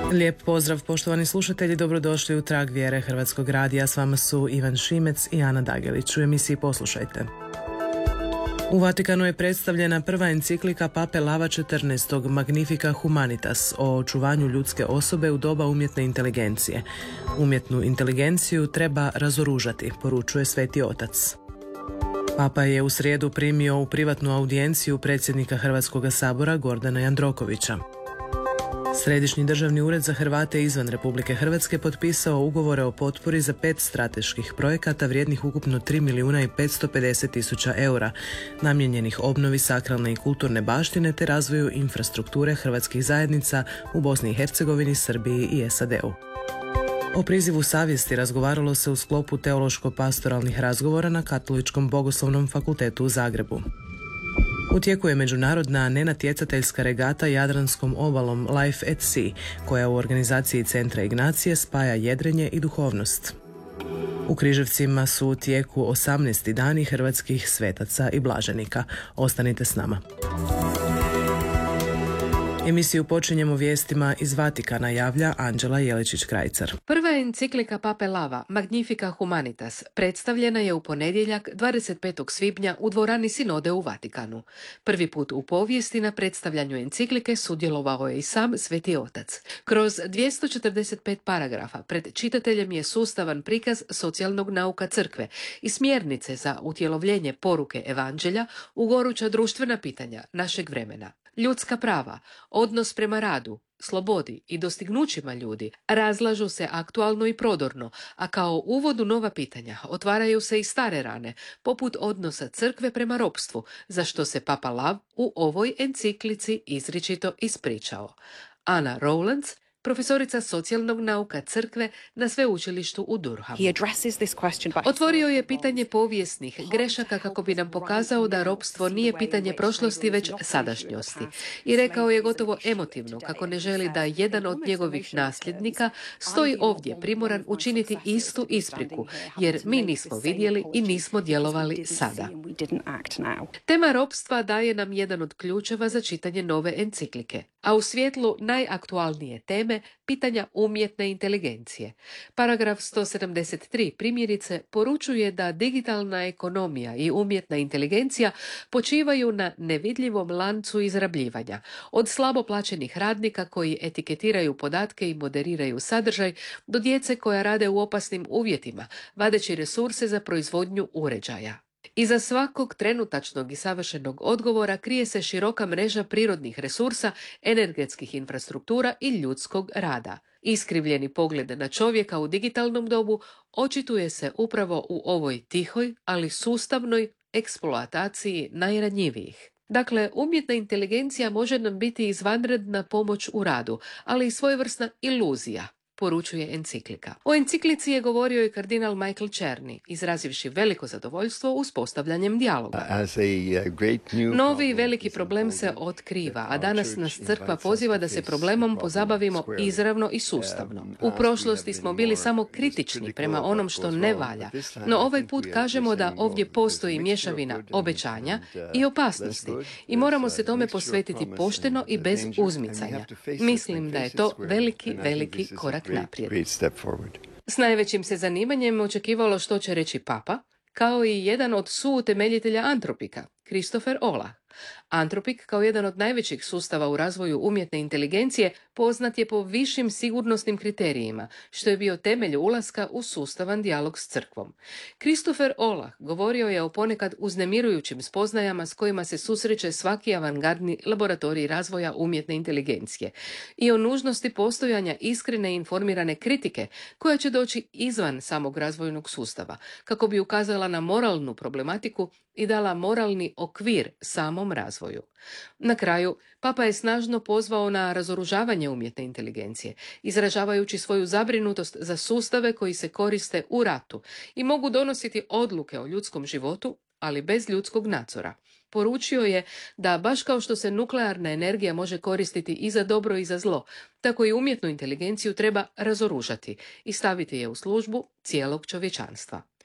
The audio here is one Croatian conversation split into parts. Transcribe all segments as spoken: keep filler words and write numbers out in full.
Lijep pozdrav poštovani slušatelji, dobrodošli u Trag vjere Hrvatskog radija. S vama su Ivan Šimec i Ana Dagelić. U emisiji Poslušajte. U Vatikanu je predstavljena prva enciklika Pape Lava četrnaestog Magnifica Humanitas o očuvanju ljudske osobe u doba umjetne inteligencije. Umjetnu inteligenciju treba razoružati, poručuje Sveti Otac. Papa je u srijedu primio u privatnu audijenciju predsjednika Hrvatskog sabora Gordana Jandrokovića. Središnji državni ured za Hrvate izvan Republike Hrvatske potpisao ugovore o potpori za pet strateških projekata vrijednih ukupno tri milijuna i petsto pedeset tisuća eura, namijenjenih obnovi sakralne i kulturne baštine te razvoju infrastrukture hrvatskih zajednica u Bosni i Hercegovini, Srbiji i S A D-u. O prizivu savjesti razgovaralo se u sklopu teološko-pastoralnih razgovora na Katoličkom bogoslovnom fakultetu u Zagrebu. U tijeku je međunarodna nenatjecateljska regata Jadranskom obalom Life at Sea, koja u organizaciji Centra Ignacije spaja jedrenje i duhovnost. U Križevcima su u tijeku osamnaesti dani hrvatskih svetaca i blaženika. Ostanite s nama. Emisiju počinjemo vijestima iz Vatikana, javlja Anđela Jeličić-Krajcar. Prva enciklika Pape Lava, Magnifica Humanitas, predstavljena je u ponedjeljak dvadeset petog svibnja u dvorani Sinode u Vatikanu. Prvi put u povijesti na predstavljanju enciklike sudjelovao je i sam Sveti Otac. Kroz dvjesto četrdeset pet paragrafa pred čitateljem je sustavan prikaz socijalnog nauka crkve i smjernice za utjelovljenje poruke evanđelja u goruća društvena pitanja našeg vremena. Ljudska prava, odnos prema radu, slobodi i dostignućima ljudi razlažu se aktualno i prodorno, a kao uvod u nova pitanja otvaraju se i stare rane, poput odnosa crkve prema ropstvu, za što se Papa Lav u ovoj enciklici izričito ispričao. Anna Rowlands, profesorica socijalnog nauka crkve na sveučilištu u Durhamu. Otvorio je pitanje povijesnih grešaka kako bi nam pokazao da ropstvo nije pitanje prošlosti već sadašnjosti. I rekao je gotovo emotivno kako ne želi da jedan od njegovih nasljednika stoji ovdje primoran učiniti istu ispriku, jer mi nismo vidjeli i nismo djelovali sada. Tema ropstva daje nam jedan od ključeva za čitanje nove enciklike, a u svjetlu najaktualnije teme pitanja umjetne inteligencije. Paragraf sto sedamdeset tri primjerice poručuje da digitalna ekonomija i umjetna inteligencija počivaju na nevidljivom lancu izrabljivanja, od slabo plaćenih radnika koji etiketiraju podatke i moderiraju sadržaj, do djece koja rade u opasnim uvjetima, vadeći resurse za proizvodnju uređaja. Iza svakog trenutačnog i savršenog odgovora krije se široka mreža prirodnih resursa, energetskih infrastruktura i ljudskog rada. Iskrivljeni pogled na čovjeka u digitalnom dobu očituje se upravo u ovoj tihoj, ali sustavnoj eksploataciji najranjivijih. Dakle, umjetna inteligencija može nam biti izvanredna pomoć u radu, ali i svojevrsna iluzija, poručuje enciklika. O enciklici je govorio i kardinal Michael Černy, izrazivši veliko zadovoljstvo uspostavljanjem dijaloga. Novi veliki problem se otkriva, a danas nas crkva poziva da se problemom pozabavimo izravno i sustavno. U prošlosti smo bili samo kritični prema onom što ne valja, no ovaj put kažemo da ovdje postoji mješavina obećanja i opasnosti i moramo se tome posvetiti pošteno i bez uzmicanja. Mislim da je to veliki, veliki korak naprijed. S najvećim se zanimanjem očekivalo što će reći Papa, kao i jedan od suutemeljitelja Antropika, Christopher Olah. Antropik, kao jedan od najvećih sustava u razvoju umjetne inteligencije, poznat je po višim sigurnosnim kriterijima, što je bio temelj ulaska u sustavan dijalog s crkvom. Christopher Olah govorio je o ponekad uznemirujućim spoznajama s kojima se susreće svaki avangardni laboratorij razvoja umjetne inteligencije i o nužnosti postojanja iskrene i informirane kritike koja će doći izvan samog razvojnog sustava, kako bi ukazala na moralnu problematiku i dala moralni okvir samom razvoju. Na kraju, Papa je snažno pozvao na razoružavanje umjetne inteligencije, izražavajući svoju zabrinutost za sustave koji se koriste u ratu i mogu donositi odluke o ljudskom životu, ali bez ljudskog nadzora. Poručio je da baš kao što se nuklearna energija može koristiti i za dobro i za zlo, tako i umjetnu inteligenciju treba razoružati i staviti je u službu cijelog čovječanstva.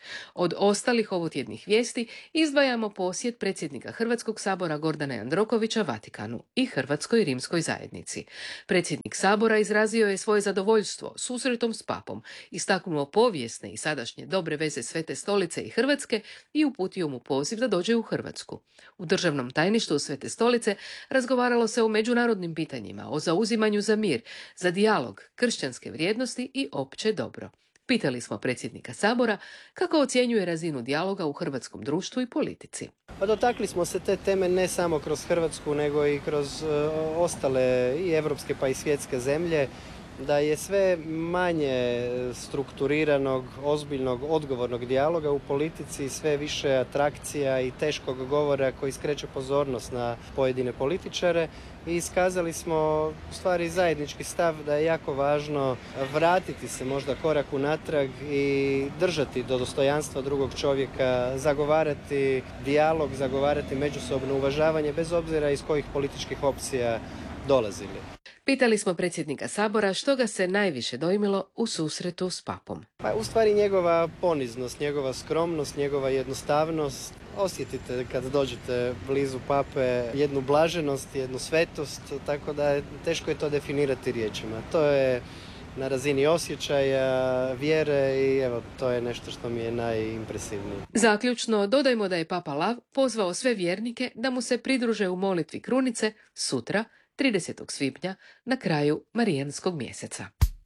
Od ostalih ovotjednih vijesti izdvajamo posjet predsjednika Hrvatskog sabora Gordana Jandrokovića Vatikanu i Hrvatskoj rimskoj zajednici. Predsjednik sabora izrazio je svoje zadovoljstvo susretom s papom, istaknuo povijesne i sadašnje dobre veze Svete stolice i Hrvatske i uputio mu poziv da dođe u Hrvatsku. U državnom tajništvu Svete stolice razgovaralo se o međunarodnim pitanjima, o zauzimanju za mir, za dijalog, kršćanske vrijednosti i opće dobro. Pitali smo predsjednika sabora kako ocjenjuje razinu dijaloga u hrvatskom društvu i politici. Pa dotakli smo se te teme ne samo kroz Hrvatsku, nego i kroz uh, ostale i evropske pa i svjetske zemlje, da je sve manje strukturiranog, ozbiljnog, odgovornog dijaloga u politici, sve više atrakcija i teškog govora koji skreće pozornost na pojedine političare i iskazali smo u stvari zajednički stav da je jako važno vratiti se možda korak unatrag i držati do dostojanstva drugog čovjeka, zagovarati dijalog, zagovarati međusobno uvažavanje bez obzira iz kojih političkih opcija dolazili. Pitali smo predsjednika sabora što ga se najviše dojmilo u susretu s papom. Pa u stvari njegova poniznost, njegova skromnost, njegova jednostavnost. Osjetite kad dođete blizu pape jednu blaženost, jednu svetost, tako da je, teško je to definirati riječima. To je na razini osjećaja, vjere i evo, to je nešto što mi je najimpresivnije. Zaključno, dodajmo da je Papa Lav pozvao sve vjernike da mu se pridruže u molitvi krunice sutra, tridesetog svibnja, na kraju Marijanskog mjeseca.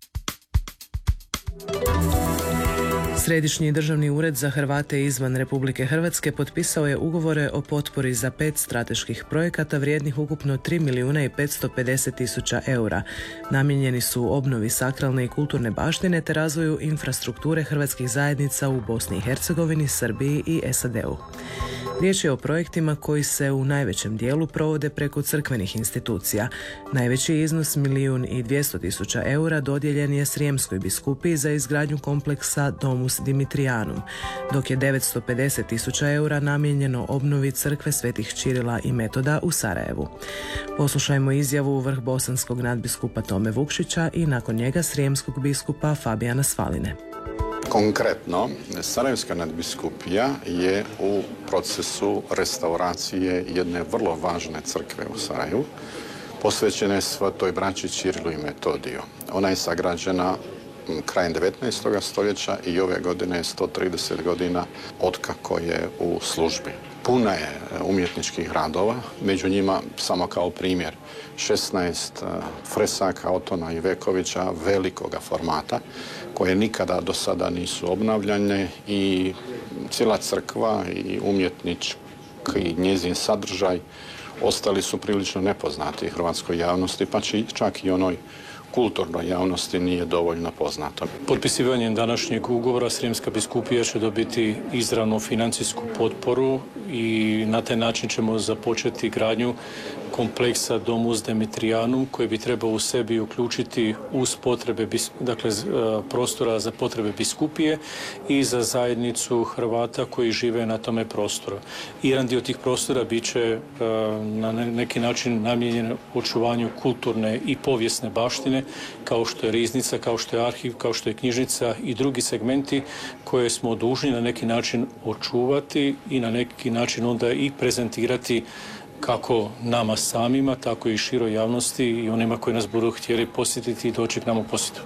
Središnji državni ured za Hrvate izvan Republike Hrvatske potpisao je ugovore o potpori za pet strateških projekata vrijednih ukupno tri milijuna i petsto pedeset tisuća eura. Namijenjeni su obnovi sakralne i kulturne baštine te razvoju infrastrukture hrvatskih zajednica u Bosni i Hercegovini, Srbiji i S A D-u. Riječ je o projektima koji se u najvećem dijelu provode preko crkvenih institucija. Najveći iznos milijun i dvjesto tisuća eura dodijeljen je Srijemskoj biskupiji za izgradnju kompleksa Domus Dimitrijanum, dok je devetsto pedeset tisuća eura namijenjeno obnovi crkve Svetih Čirila i Metoda u Sarajevu. Poslušajmo izjavu vrhbosanskog nadbiskupa Tome Vukšića i nakon njega srijemskog biskupa Fabijana Svaline. Konkretno, Sarajevska nadbiskupija je u procesu restauracije jedne vrlo važne crkve u Sarajevu, posvećene Svetoj braći Čirilu i Metodiju. Ona je sagrađena krajem devetnaestog stoljeća i ove godine je sto trideset godina otkako je u službi. Puna je umjetničkih radova, među njima, samo kao primjer, šesnaest fresaka Otona Ivekovića velikoga formata, koje nikada do sada nisu obnavljane i cijela crkva i umjetnički njezin sadržaj ostali su prilično nepoznati hrvatskoj javnosti, pa čak i onoj kulturnoj javnosti nije dovoljno poznato. Potpisivanjem današnjeg ugovora Srijemska biskupija će dobiti izravnu financijsku potporu i na taj način ćemo započeti gradnju kompleksa Domus Dimitrijanum koji bi trebao u sebi uključiti uz potrebe, dakle, prostora za potrebe biskupije i za zajednicu Hrvata koji žive na tome prostoru. Jedan dio tih prostora bit će na neki način namijenjen očuvanju kulturne i povijesne baštine, kao što je riznica, kao što je arhiv, kao što je knjižnica i drugi segmenti koje smo dužni na neki način očuvati i na neki način onda i prezentirati kako nama samima, tako i široj javnosti i onima koji nas budu htjeli posjetiti i doći k nam u posjetu.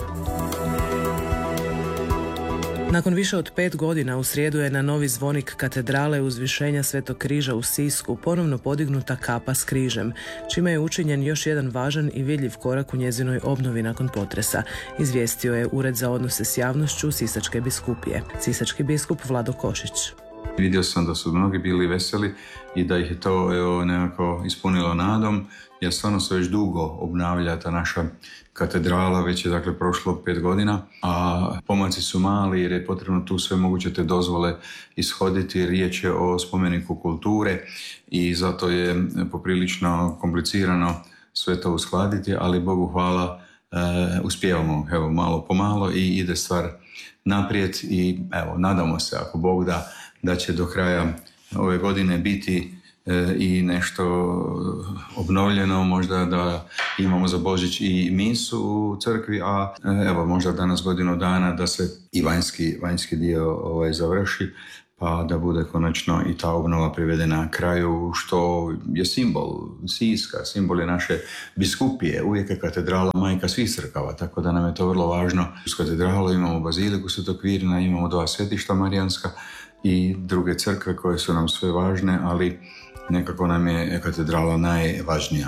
Nakon više od pet godina u srijedu je na novi zvonik katedrale Uzvišenja Svetog križa u Sisku ponovno podignuta kapa s križem, čime je učinjen još jedan važan i vidljiv korak u njezinoj obnovi nakon potresa, izvijestio je Ured za odnose s javnošću Sisačke biskupije. Sisački biskup Vlado Košić. Vidio sam da su mnogi bili veseli i da ih je to evo, nekako ispunilo nadom, jer stvarno se već dugo obnavlja ta naša katedrala, već je dakle prošlo pet godina, a pomaci su mali jer je potrebno tu sve moguće te dozvole ishoditi. Riječ je o spomeniku kulture i zato je poprilično komplicirano sve to uskladiti, ali Bogu hvala e, uspijevamo evo, malo po malo i ide stvar naprijed i evo, nadamo se ako Bog da da će do kraja ove godine biti i nešto obnovljeno, možda da imamo za Božić i misu u crkvi, a evo možda danas godinu dana da se i vanjski, vanjski dio ovaj, završi, pa da bude konačno i ta obnova privedena kraju, što je simbol Siska, simbol je naše biskupije, uvijek je katedrala majka svih crkava, tako da nam je to vrlo važno. Uz katedralu imamo baziliku Svetog Kvirina, imamo dva svetišta marijanska i druge crkve koje su nam sve važne, ali nekako nam je katedrala najvažnija.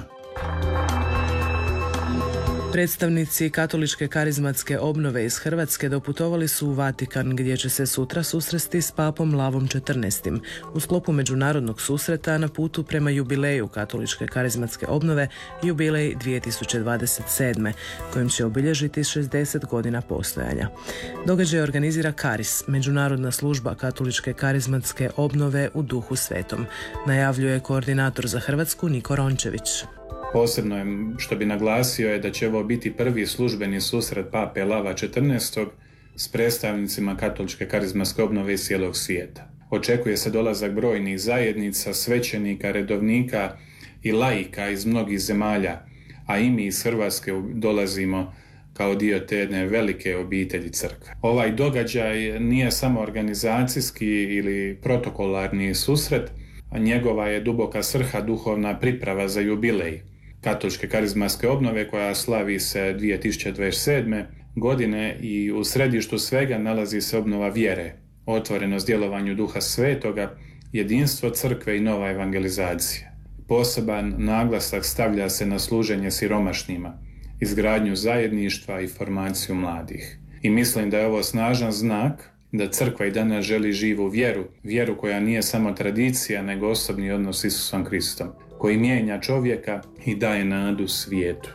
Predstavnici katoličke karizmatske obnove iz Hrvatske doputovali su u Vatikan, gdje će se sutra susresti s papom Lavom četrnaestim u sklopu međunarodnog susreta na putu prema jubileju katoličke karizmatske obnove, jubilej dvije tisuće dvadeset sedme, kojim će obilježiti šezdeset godina postojanja. Događaj organizira Karis, međunarodna služba katoličke karizmatske obnove u Duhu Svetom, najavljuje koordinator za Hrvatsku Niko Rončević. Posebno je, što bi naglasio, je da će ovo biti prvi službeni susret pape Lava četrnaestog s predstavnicima katoličke karizmatske obnove iz cijelog svijeta. Očekuje se dolazak brojnih zajednica, svećenika, redovnika i laika iz mnogih zemalja, a i mi iz Hrvatske dolazimo kao dio te jedne velike obitelji crkve. Ovaj događaj nije samo organizacijski ili protokolarni susret, a njegova je duboka svrha duhovna priprava za jubilej katoličke karizmatske obnove koja slavi se dvije tisuće dvadeset sedme godine i u središtu svega nalazi se obnova vjere, otvorenost djelovanju Duha Svetoga, jedinstvo crkve i nova evangelizacija. Poseban naglasak stavlja se na služenje siromašnima, izgradnju zajedništva i formaciju mladih. I mislim da je ovo snažan znak da crkva i danas želi živu vjeru, vjeru koja nije samo tradicija, nego osobni odnos s Isusom Kristom, koji mijenja čovjeka i daje nadu svijetu.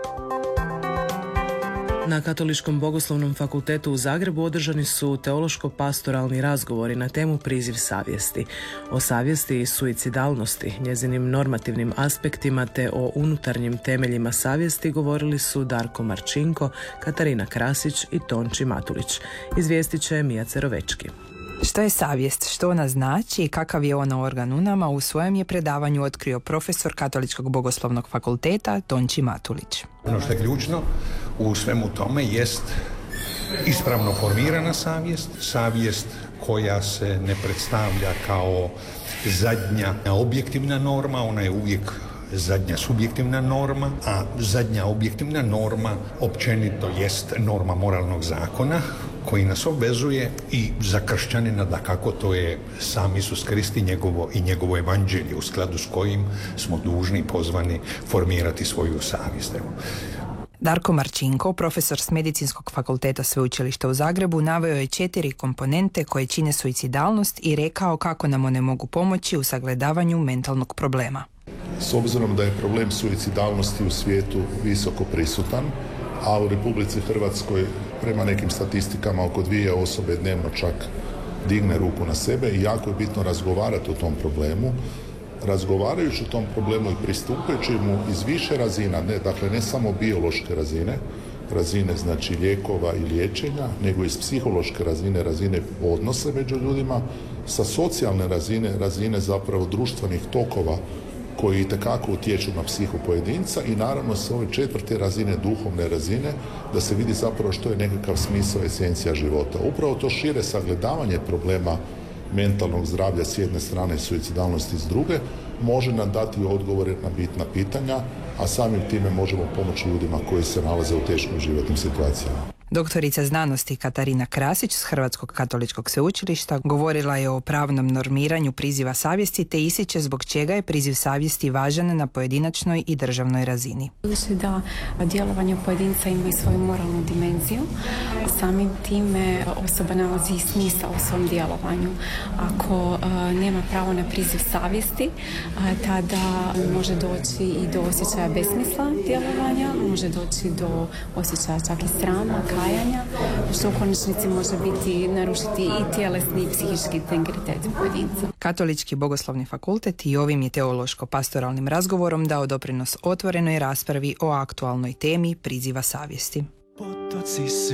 Na Katoličkom bogoslovnom fakultetu u Zagrebu održani su teološko-pastoralni razgovori na temu priziv savjesti. O savjesti i suicidalnosti, njezinim normativnim aspektima te o unutarnjim temeljima savjesti govorili su Darko Marčinko, Katarina Krasić i Tonči Matulić. Izvijestit će Mija Cerovečki. Što je savjest, što ona znači i kakav je ona organ u nama, u svojem je predavanju otkrio profesor Katoličkog bogoslovnog fakulteta Tonči Matulić. Ono što je ključno u svemu tome jest ispravno formirana savjest, savjest koja se ne predstavlja kao zadnja objektivna norma, ona je uvijek zadnja subjektivna norma, a zadnja objektivna norma općenito jest norma moralnog zakona koji nas obvezuje i za kršćanina da kako to je sam Isus Krist i njegovo, i njegovo evanđelje u skladu s kojim smo dužni i pozvani formirati svoju savjest. Evo. Darko Marčinko, profesor s Medicinskog fakulteta Sveučilišta u Zagrebu, naveo je četiri komponente koje čine suicidalnost i rekao kako nam one mogu pomoći u sagledavanju mentalnog problema. S obzirom da je problem suicidalnosti u svijetu visoko prisutan, a u Republici Hrvatskoj prema nekim statistikama oko dvije osobe dnevno čak digne ruku na sebe i jako je bitno razgovarati o tom problemu. Razgovarajući o tom problemu i pristupajući mu iz više razina, ne, dakle ne samo biološke razine, razine znači lijekova i liječenja, nego iz psihološke razine, razine odnose među ljudima, sa socijalne razine, razine zapravo društvenih tokova koji itekako utječu na psihu pojedinca i naravno s ove četvrte razine, duhovne razine, da se vidi zapravo što je nekakav smisao, esencija života. Upravo to šire sagledavanje problema mentalnog zdravlja s jedne strane i suicidalnosti s druge može nam dati odgovore na bitna pitanja, a samim time možemo pomoći ljudima koji se nalaze u teškim životnim situacijama. Doktorica znanosti Katarina Krasić s Hrvatskog katoličkog sveučilišta govorila je o pravnom normiranju priziva savjesti te ističe zbog čega je priziv savjesti važan na pojedinačnoj i državnoj razini. Budući da djelovanje pojedinca ima i svoju moralnu dimenziju, samim time osoba nalazi i smisao u svom djelovanju. Ako a, nema pravo na priziv savjesti, a, tada može doći i do osjećaja besmisla djelovanja, može doći do osjećaja čak i srama, kajanja, što u konačnici može biti narušiti i tjelesni i psihički integritet pojedinca. Katolički bogoslovni fakultet i ovim je teološko-pastoralnim razgovorom dao doprinos otvorenoj raspravi o aktualnoj temi priziva savjesti. Potoci